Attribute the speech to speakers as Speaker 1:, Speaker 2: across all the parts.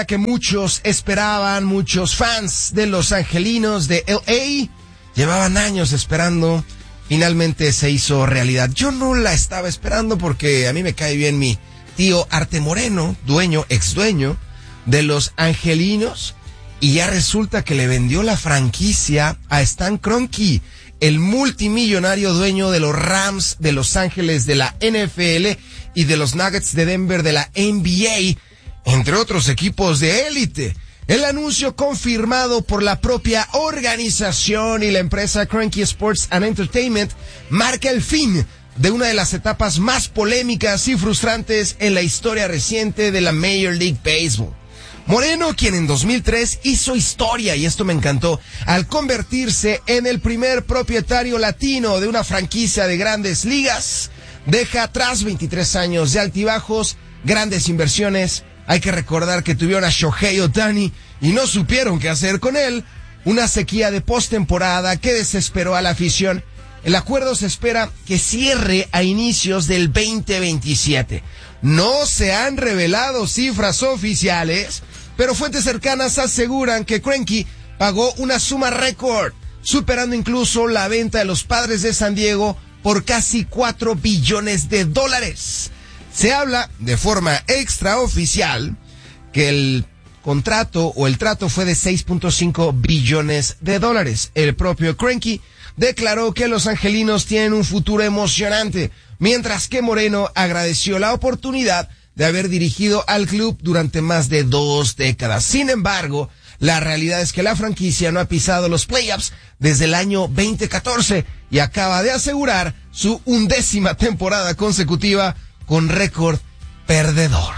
Speaker 1: Que muchos esperaban, muchos fans de los Angelinos de LA llevaban años esperando, finalmente se hizo realidad. Yo no la estaba esperando porque a mí me cae bien mi tío Arte Moreno, ex dueño de los Angelinos, y ya resulta que le vendió la franquicia a Stan Kroenke, el multimillonario dueño de los Rams de Los Ángeles de la NFL y de los Nuggets de Denver de la NBA, entre otros equipos de élite. El anuncio, confirmado por la propia organización y la empresa Kroenke Sports and Entertainment, marca el fin de una de las etapas más polémicas y frustrantes en la historia reciente de la Major League Baseball. Moreno, quien en 2003 hizo historia, y esto me encantó, al convertirse en el primer propietario latino de una franquicia de grandes ligas, deja atrás 23 años de altibajos, grandes inversiones. Hay que recordar que tuvieron a Shohei Ohtani y no supieron qué hacer con él. Una sequía de postemporada que desesperó a la afición. El acuerdo se espera que cierre a inicios del 2027. No se han revelado cifras oficiales, pero fuentes cercanas aseguran que Kroenke pagó una suma récord, superando incluso la venta de los Padres de San Diego por casi $4 billones. Se habla de forma extraoficial que el contrato o el trato fue de $6.5 billones. El propio Kroenke declaró que los Angelinos tienen un futuro emocionante, mientras que Moreno agradeció la oportunidad de haber dirigido al club durante más de 2 décadas. Sin embargo, la realidad es que la franquicia no ha pisado los playoffs desde el año 2014 y acaba de asegurar su 11ª temporada consecutiva con récord perdedor.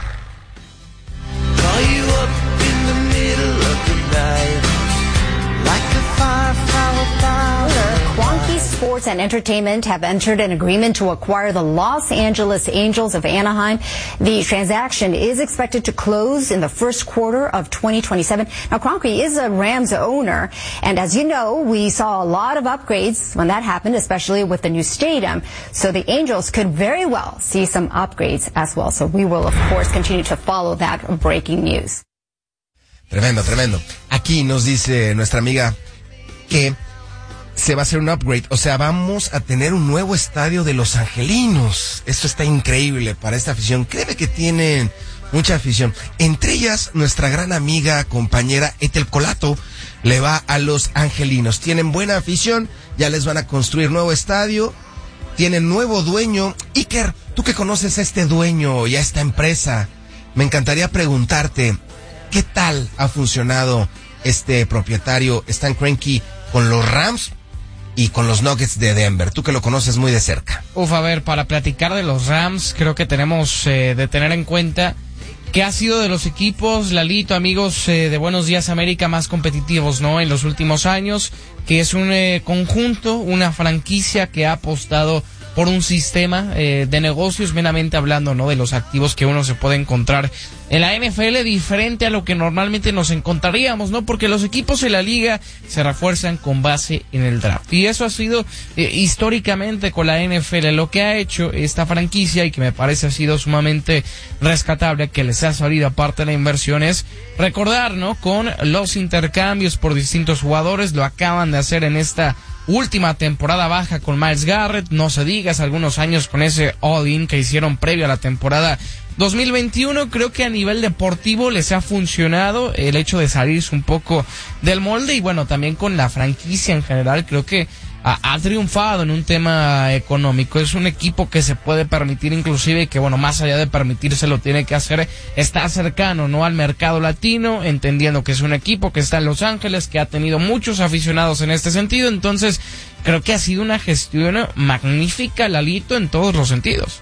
Speaker 2: Kroenke Sports and Entertainment have entered an agreement to acquire the Los Angeles Angels of Anaheim. The transaction is expected to close in the first quarter of 2027. Now, Kroenke is a Rams owner, and as you know, we saw a lot of upgrades when that happened, especially with the new stadium. So the Angels could very well see some upgrades as well. So we will, of course, continue to follow that breaking news.
Speaker 1: Tremendo. Aquí nos dice nuestra amiga que se va a hacer un upgrade, o sea, vamos a tener un nuevo estadio de los Angelinos. Esto está increíble para esta afición. Créeme que tienen mucha afición. Entre ellas, nuestra gran amiga, compañera Ethel Colato, le va a los Angelinos. Tienen buena afición, ya les van a construir nuevo estadio, tienen nuevo dueño. Iker, tú que conoces a este dueño y a esta empresa, me encantaría preguntarte, ¿qué tal ha funcionado este propietario, Stan Kroenke, con los Rams y con los Nuggets de Denver? Tú que lo conoces muy de cerca.
Speaker 3: A ver, para platicar de los Rams, creo que tenemos de tener en cuenta que ha sido de los equipos, Lalito, amigos de Buenos Días América, más competitivos, ¿no? En los últimos años, que es un conjunto, una franquicia que ha apostado por un sistema de negocios, meramente hablando, ¿no? De los activos que uno se puede encontrar en la NFL, diferente a lo que normalmente nos encontraríamos, ¿no? Porque los equipos en la liga se refuerzan con base en el draft. Y eso ha sido históricamente con la NFL. Lo que ha hecho esta franquicia, y que me parece ha sido sumamente rescatable, que les ha salido aparte de la inversión, es recordar, ¿no? Con los intercambios por distintos jugadores. Lo acaban de hacer en esta última temporada baja con Myles Garrett, no se digas, algunos años con ese all-in que hicieron previo a la temporada 2021. Creo que a nivel deportivo les ha funcionado el hecho de salirse un poco del molde, y bueno, también con la franquicia en general creo que ha triunfado en un tema económico. Es un equipo que se puede permitir, inclusive, que bueno, más allá de permitírselo, tiene que hacer, está cercano, ¿no? Al mercado latino, entendiendo que es un equipo que está en Los Ángeles, que ha tenido muchos aficionados en este sentido. Entonces, creo que ha sido una gestión magnífica, Lalito, en todos los sentidos.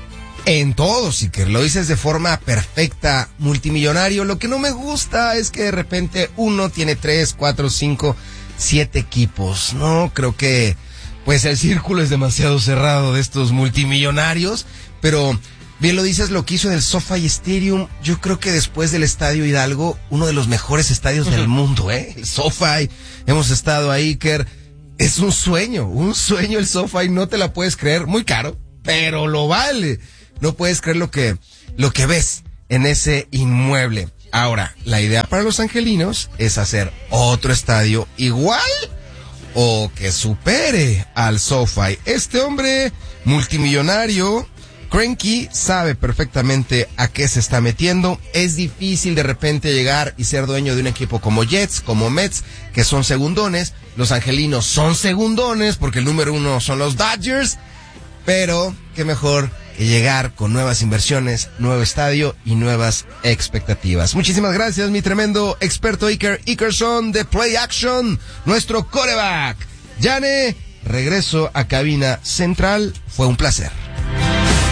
Speaker 1: En todos, y que lo dices de forma perfecta, multimillonario. Lo que no me gusta es que de repente uno tiene 3, 4, 5, 7 equipos, ¿no? Creo que pues el círculo es demasiado cerrado de estos multimillonarios, pero bien lo dices, lo que hizo en el SoFi Stadium, yo creo que después del Estadio Hidalgo, uno de los mejores estadios del mundo, el SoFi, hemos estado ahí, Iker, es un sueño el SoFi, no te la puedes creer, muy caro, pero lo vale, no puedes creer lo que ves en ese inmueble. Ahora, la idea para los angelinos es hacer otro estadio igual o que supere al SoFi. Este hombre multimillonario, Kroenke, sabe perfectamente a qué se está metiendo. Es difícil de repente llegar y ser dueño de un equipo como Jets, como Mets, que son segundones. Los angelinos son segundones porque el número 1 son los Dodgers. Pero qué mejor que llegar con nuevas inversiones, nuevo estadio y nuevas expectativas. Muchísimas gracias, mi tremendo experto Iker Ikerson de Play Action, nuestro quarterback. Yane, regreso a cabina central. Fue un placer.